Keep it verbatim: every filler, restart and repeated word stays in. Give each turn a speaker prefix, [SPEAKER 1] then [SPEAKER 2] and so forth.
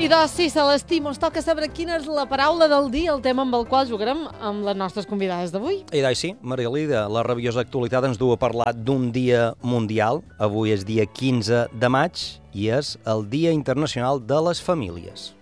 [SPEAKER 1] doncs sí, Celestí, mos toca saber quina és la paraula del dia, el tema amb el qual jugarem amb les nostres convidades d'avui.
[SPEAKER 2] I doncs sí, Maria Lida, la rabiosa actualitat ens du a parlar d'un dia mundial. Avui és dia quinze de maig i és el Dia Internacional de les Famílies.